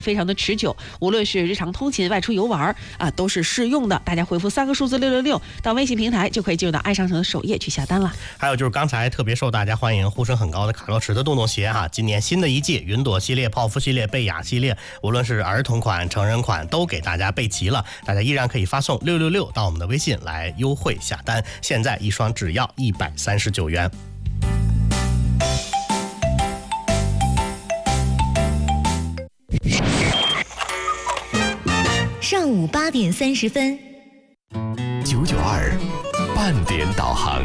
非常的持久，无论是日常通勤、外出游玩啊，都是适用的。大家回复3个数字666到微信平台，就可以进入到爱商城的首页去下单了。 还有就是刚才特别受大家欢迎、呼声很高的卡洛驰的洞洞鞋哈，今年新的一季云朵系列、泡芙系列、贝雅系列，无论是儿童款、成人款，都给大家备齐了。大家依然可以发送666到我们的微信来优惠下单，现在一双只要139元。 上午8点30分 ，992半点导航。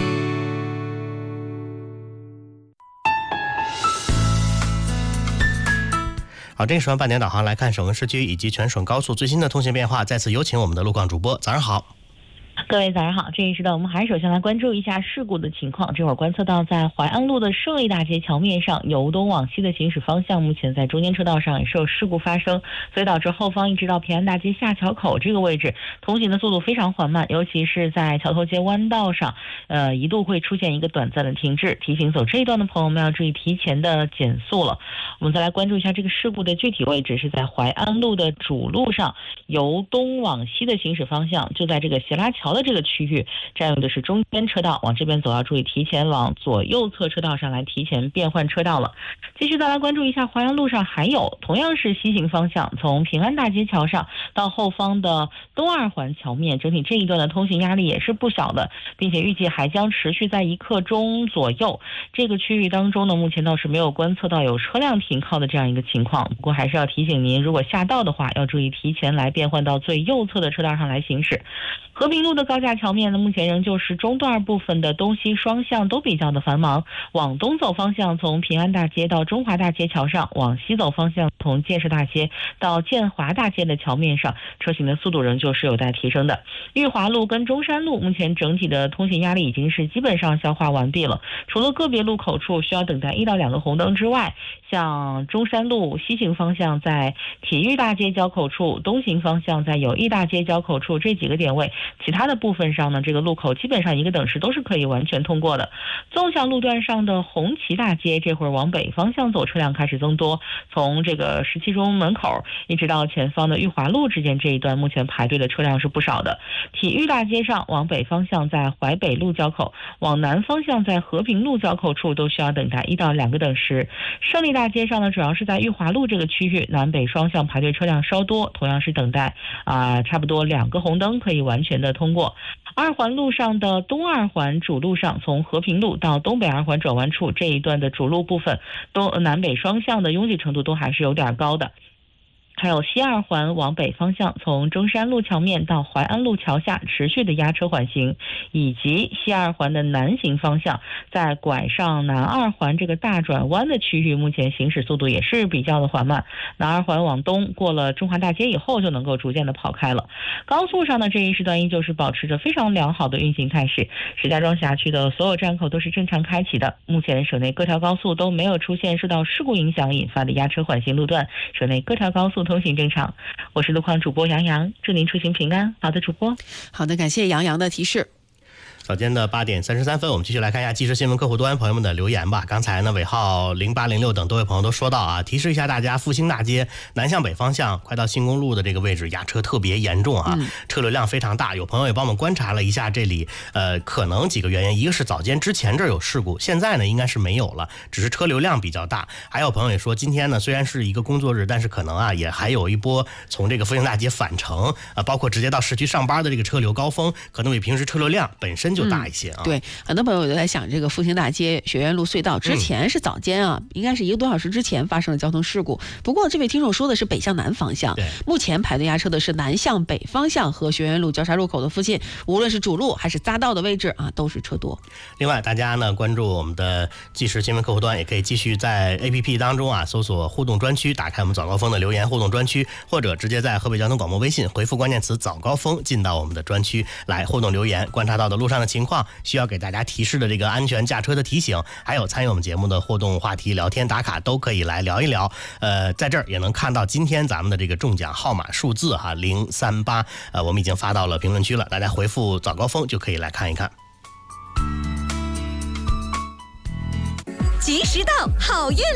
好，这个时候半点导航来看省温市区以及全省高速最新的通行变化。再次有请我们的路况主播，早上好。 各位早上好，这一时段我们还是首先来关注一下事故的情况。这会儿观测到在淮安路的胜利大街桥面上，由东往西的行驶方向，目前在中间车道上也是有事故发生，所以导致后方一直到平安大街下桥口这个位置，通行的速度非常缓慢，尤其是在桥头街弯道上，一度会出现一个短暂的停滞，提醒走这一段的朋友们要注意提前的减速了。我们再来关注一下这个事故的具体位置，是在淮安路的主路上，由东往西的行驶方向，就在这个斜拉桥的这个区域，占用的是中间车道，往这边走要注意提前往左右侧车道上来提前变换车道了。继续再来关注一下淮安路上，还有同样是西行方向，从平安大街桥上到后方的东二环桥面，整体这一段的通行压力也是不小的，并且预计还将持续在1刻钟左右。这个区域当中呢，目前倒是没有观测到有车辆停靠的这样一个情况，不过还是要提醒您，如果下道的话，要注意提前来变换到最右侧的车道上来行驶。和平路的高架桥面呢，目前仍旧是中段部分的东西双向都比较的繁忙。往东走方向，从平安大街到中华大街桥上；往西走方向，从建设大街到建华大街的桥面上，车行的速度仍旧是有待提升的。裕华路跟中山路目前整体的通行压力已经是基本上消化完毕了，除了个别路口处需要等待1到2个红灯之外，像中山路西行方向在体育大街交口处，东行方向在友谊大街交口处这几个点位，其他的部分上呢，这个路口基本上1个等时都是可以完全通过的。纵向路段上的红旗大街，这会儿往北方向走车辆开始增多，从这个17中门口一直到前方的裕华路之间这一段，目前排队的车辆是不少的。体育大街上往北方向在淮北路交口，往南方向在和平路交口处都需要等待1到2个等时。胜利大街上呢，主要是在裕华路这个区域，南北双向排队车辆稍多，同样是等待差不多2个红灯可以完全的通过。二环路上的东二环主路上，从和平路到东北二环转弯处这一段的主路部分，南北双向的拥挤程度都还是有点高的。还有西二环往北方向，从中山路桥面到淮安路桥下持续的压车缓行，以及西二环的南行方向，在拐上南二环这个大转弯的区域，目前行驶速度也是比较的缓慢。南二环往东过了中华大街以后，就能够逐渐的跑开了。高速上的这一时段依旧是保持着非常良好的运行态势，石家庄辖区的所有站口都是正常开启的。目前省内各条高速都没有出现受到事故影响引发的压车缓行路段，省内各条高速通行正常。我是路况主播杨洋，祝您出行平安。好的，主播。 好的，感谢杨洋的提示。 早间的8点33分，我们继续来看一下即时新闻客户端朋友们的留言吧。刚才呢，尾号0806等多位朋友都说到啊，提示一下大家，复兴大街南向北方向快到新公路的这个位置压车特别严重啊，车流量非常大。有朋友也帮我们观察了一下这里，可能几个原因，一个是早间之前这儿有事故，现在呢应该是没有了，只是车流量比较大。还有朋友也说，今天呢虽然是一个工作日，但是可能啊也还有一波从这个复兴大街返程包括直接到市区上班的这个车流高峰，可能比平时车流量本身就大一些啊。 对，很多朋友都在想，这个复兴大街学院路隧道之前是早间啊，应该是1个多小时之前发生了交通事故。不过这位听众说的是北向南方向，目前排队压车的是南向北方向和学院路交叉入口的附近，无论是主路还是匝道的位置啊，都是车多。 另外，大家呢关注我们的即时新闻客户端，也可以继续在 APP 当中啊搜索互动专区，打开我们早高峰的留言互动专区，或者直接在河北交通广播微信回复关键词早高峰进到我们的专区来互动留言，观察到的路上的情况，需要给大家提示的这个安全驾车的提醒，还有参与我们节目的互动话题聊天打卡，都可以来聊一聊。在这儿也能看到今天咱们的这个中奖号码数字哈038，我们已经发到了评论区了，大家回复早高峰就可以来看一看。 及时到，好运来。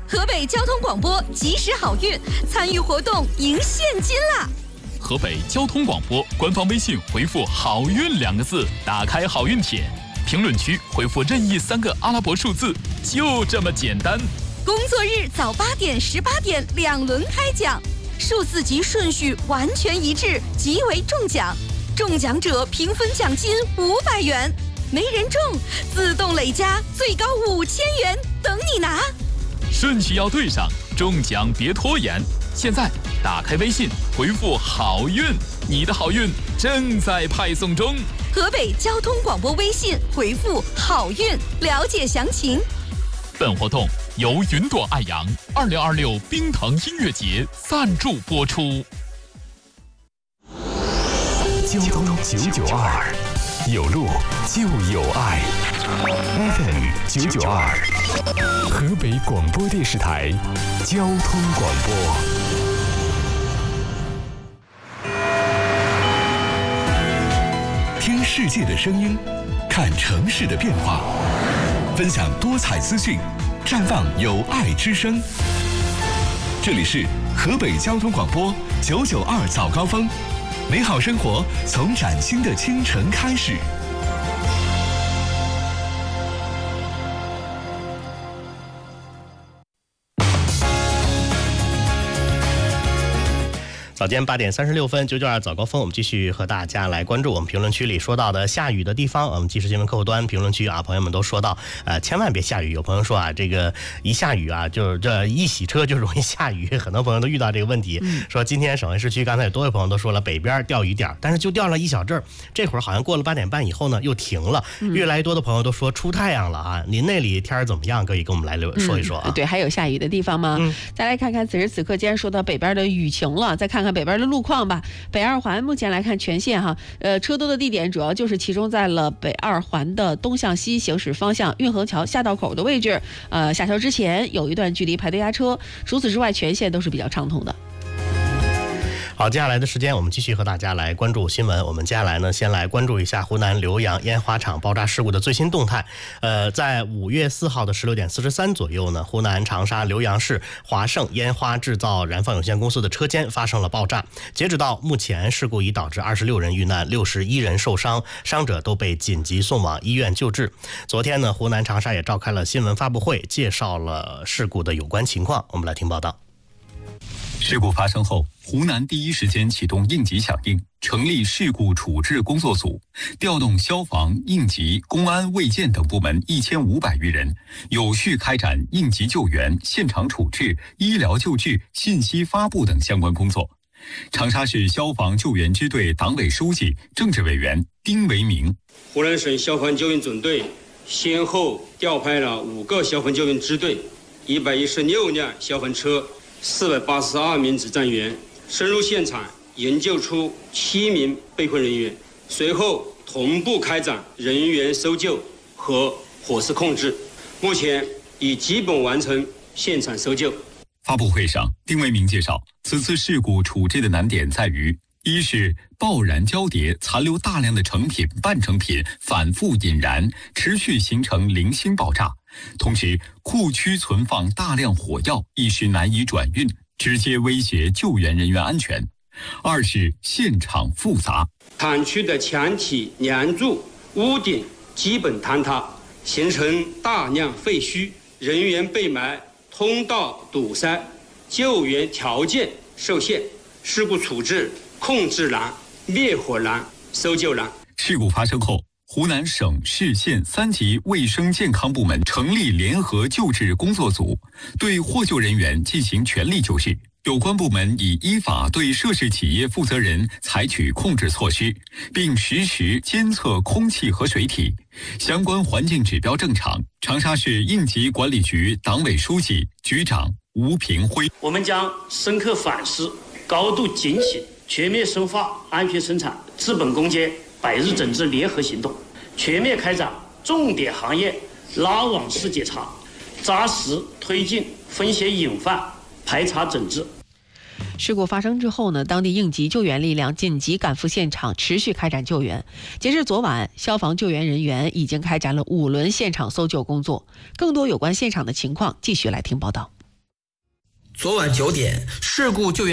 河北交通广播及时好运，参与活动赢现金啦！ 河北交通广播官方微信回复好运2个字，打开好运帖，评论区回复任意3个阿拉伯数字，就这么简单。 工作日早8点、18点2轮开奖，数字及顺序完全一致，即为中奖。中奖者平分奖金500元，没人中自动累加最高5000元等你拿。 顺序要对上，中奖别拖延。现在打开微信回复好运，你的好运正在派送中。 河北交通广播微信回复好运，了解详情。 本活动由云朵爱扬2026冰糖音乐节赞助播出。 交通992，有路就有爱。FM 992，河北广播电视台交通广播。听世界的声音，看城市的变化，分享多彩资讯，绽放有爱之声。这里是河北交通广播992早高峰，美好生活从崭新的清晨开始。 早间8点36分，992早高峰，我们继续和大家来关注我们评论区里说到的下雨的地方。我们即时新闻客户端评论区啊，朋友们都说到，千万别下雨。有朋友说啊，这个一下雨啊，就是这一洗车就容易下雨，很多朋友都遇到这个问题。说今天省会市区刚才有多位朋友都说了，北边掉雨点，但是就掉了一小阵儿，这会儿好像过了8点半以后呢，又停了。越来越多的朋友都说出太阳了啊，您那里天怎么样？可以跟我们来说一说啊。 对，还有下雨的地方吗？再来看看此时此刻，既然说到北边的雨情了，再看看北边的路况吧。北二环目前来看全线哈，车多的地点主要就是集中在了北二环的东向西行驶方向运河桥下道口的位置，下桥之前有一段距离排队压车，除此之外全线都是比较畅通的。 好，接下来的时间我们继续和大家来关注新闻。我们接下来呢，先来关注一下湖南浏阳烟花厂爆炸事故的最新动态。在5月4号的16点43左右呢，湖南长沙浏阳市华盛烟花制造燃放有限公司的车间发生了爆炸。截止到目前，事故已导致26人遇难，61人受伤，伤者都被紧急送往医院救治。昨天呢，湖南长沙也召开了新闻发布会，介绍了事故的有关情况。我们来听报道。 事故发生后，湖南第一时间启动应急响应，成立事故处置工作组，调动消防、应急、公安、卫健等部门1500余人，有序开展应急救援、现场处置、医疗救治、信息发布等相关工作。长沙市消防救援支队党委书记、政治委员丁维明： 湖南省消防救援总队先后调派了5个消防救援支队、116辆消防车、482名指战员，深入现场营救出7名被困人员，随后同步开展人员搜救和火势控制，目前已基本完成现场搜救。 发布会上，丁维明介绍，此次事故处置的难点在于：一是爆燃交叠，残留大量的成品、半成品反复引燃，持续形成零星爆炸；同时，库区存放大量火药，一时难以转运，直接威胁救援人员安全；二是现场复杂， 厂区的墙体、梁柱、屋顶基本坍塌，形成大量废墟，人员被埋，通道堵塞，救援条件受限，事故处置控制难、灭火难、搜救难。 事故发生后，湖南省、市、县3级卫生健康部门成立联合救治工作组，对获救人员进行全力救治。有关部门已依法对涉事企业负责人采取控制措施，并实时监测空气和水体，相关环境指标正常。长沙市应急管理局党委书记、局长吴平辉： 我们将深刻反思、高度警醒，全面深化安全生产、治本攻坚100日整治联合行动，全面开展重点行业拉网式检查，扎实推进风险隐患排查整治。 事故发生之后呢，当地应急救援力量紧急赶赴现场，持续开展救援。截至昨晚，消防救援人员已经开展了5轮现场搜救工作。更多有关现场的情况，继续来听报道。 昨晚9点，事故救援